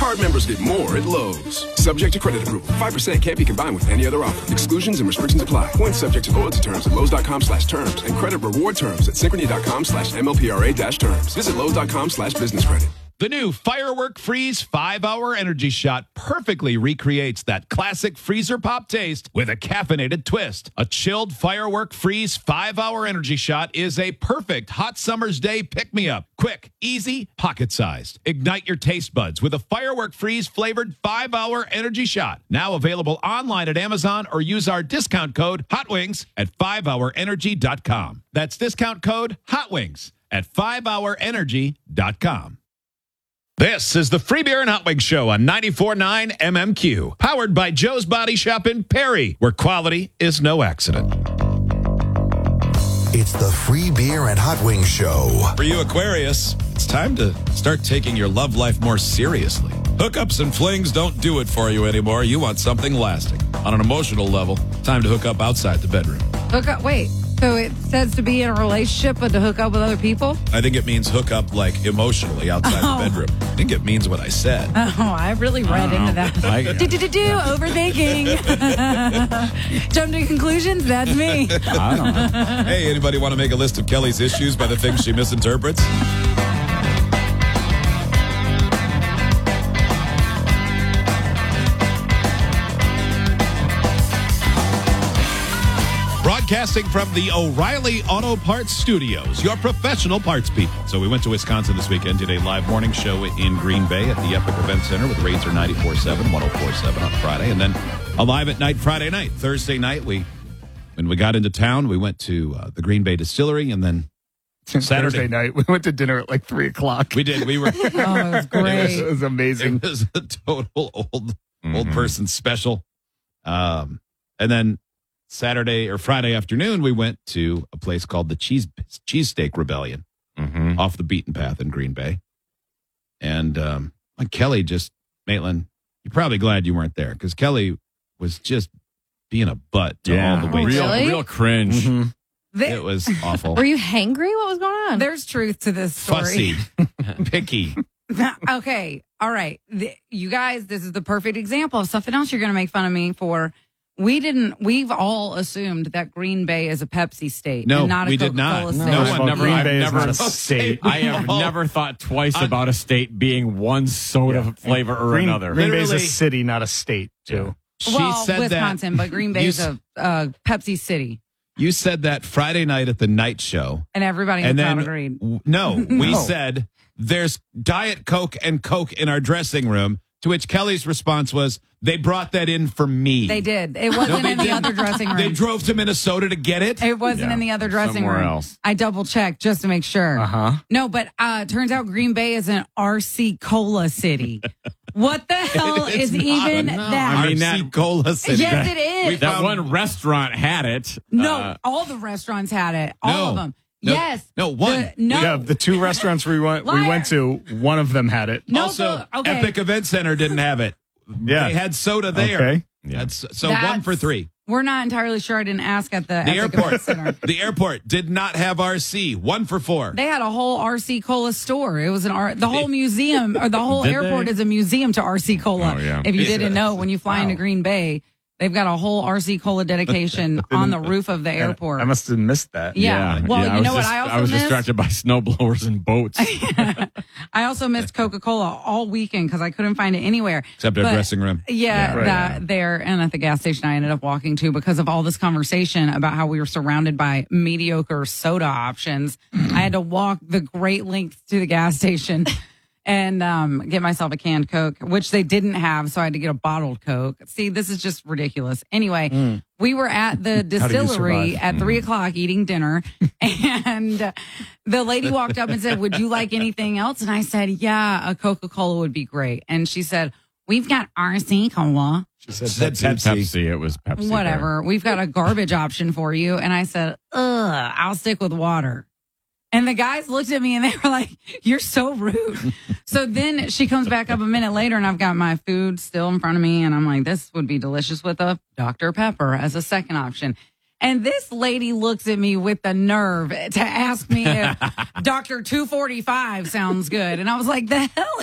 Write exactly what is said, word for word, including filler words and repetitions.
Card members get more at Lowe's. Subject to credit approval. five percent can't be combined with any other offer. Exclusions and restrictions apply. Points subject to loyalty terms at Lowe's.com slash terms and credit reward terms at Synchrony.com slash MLPRA dash terms. Visit Lowe's.com slash business credit. The new Firework Freeze five hour Energy Shot perfectly recreates that classic freezer pop taste with a caffeinated twist. A chilled Firework Freeze five hour Energy Shot is a perfect hot summer's day pick-me-up. Quick, easy, pocket-sized. Ignite your taste buds with a Firework Freeze flavored five hour Energy Shot. Now available online at Amazon or use our discount code HOTWINGS at five hour energy dot com. That's discount code HOTWINGS at five hour energy dot com. This is the Free Beer and Hot Wings Show on ninety-four point nine M M Q, powered by Joe's Body Shop in Perry, where quality is no accident. It's the Free Beer and Hot Wings Show. For you, Aquarius, it's time to start taking your love life more seriously. Hookups and flings don't do it for you anymore. You want something lasting. On an emotional level, time to hook up outside the bedroom. Hook up, wait. So it says to be in a relationship, but to hook up with other people? I think it means hook up, like, emotionally outside Oh. the bedroom. I think it means what I said. Oh, I really read into that. I- Do-do-do-do, overthinking. Jump to conclusions, that's me. I don't know. Hey, anybody want to make a list of Kelly's issues by the things she misinterprets? Broadcasting from the O'Reilly Auto Parts Studios, your professional parts people. So we went to Wisconsin this weekend, did a live morning show in Green Bay at the Epic Event Center with Razor ninety-four point seven, one oh four point seven on Friday, and then a live at night Friday night. Thursday night, we when we got into town, we went to uh, the Green Bay Distillery, and then Saturday Thursday night, we went to dinner at like three o'clock. we did. We were. Oh, it was great. It was amazing. It was a total old old person special. Um, and then Saturday or Friday afternoon, we went to a place called the Cheese Cheesesteak Rebellion Mm-hmm. off the beaten path in Green Bay. And um, like Kelly just, Maitland, you're probably glad you weren't there because Kelly was just being a butt to Yeah, all the waiters. real, Really? real cringe. Mm-hmm. There- It was awful. Were you hangry? What was going on? There's truth to this story. Fussy, picky. Okay, all right. The- you guys, this is the perfect example of something else you're going to make fun of me for. We didn't, we've all assumed that Green Bay is a Pepsi state. No, and not a we did Coca-Cola not. state. No First of one all, never- Green I've Bay is never- not a state. I have No. never thought twice I- about a state being one soda Yeah. flavor or Green, another. Green Bay is a Literally- city, not a state, too. She well, said Wisconsin, but Green Bay You is a uh, Pepsi city. that. You said that Friday night at the night show. And everybody in And the crowd then, agreed. w- no, we No. said there's Diet Coke and Coke in our dressing room, to which Kelly's response was, they brought that in for me. They did. It wasn't No, they in the didn't. other dressing room. They drove to Minnesota to get it. It wasn't Yeah, in the other dressing somewhere room. else. I double checked just to make sure. Uh-huh. No, but uh turns out Green Bay is an R C Cola city. What the hell It's is not. even No, that? I mean, R C that- Cola City. Yes, it is. We That found- one restaurant had it. No, Uh, all the restaurants had it. All No. of them. No. Yes. No, one. The- no. Yeah, the two restaurants we went we Liar. went to, one of them had it. No, also, the- okay. Epic Event Center didn't have it. Yeah. They had soda there. Okay. That's so That's- one for three. We're not entirely sure. I didn't ask at the, The Epic airport. Event Center. The airport did not have R C. One for four. They had a whole R C Cola store. It was an R. The whole museum or the whole Did airport they? is a museum to R C Cola. Oh, yeah. If you Yes. didn't know, when you fly into Wow. Green Bay, they've got a whole R C Cola dedication on the roof of the airport. I must have missed that. Yeah. Well, yeah, you I know was what I also I was missed? distracted by snowblowers and boats. I also missed Coca Cola all weekend because I couldn't find it anywhere. Except our But- dressing room. Yeah, right, that yeah. there and at the gas station I ended up walking to because of all this conversation about how we were surrounded by mediocre soda options. I had to walk the great length to the gas station and um, get myself a canned Coke, which they didn't have, so I had to get a bottled Coke. See, this is just ridiculous. Anyway, we were at the distillery survive? at three o'clock eating dinner, and uh, the lady walked up and said, "Would you like anything else?" And I said, "Yeah, a Coca-Cola would be great." And she said, "We've got R C Cola." She said Said Pepsi. Pepsi. It was Pepsi. Whatever. We've got a garbage option for you. And I said, ugh, I'll stick with water. And the guys looked at me and they were like, you're so rude. So then she comes back up a minute later and I've got my food still in front of me. And I'm like, this would be delicious with a Doctor Pepper as a second option. And this lady looks at me with the nerve to ask me if Doctor two forty-five sounds good. And I was like, the hell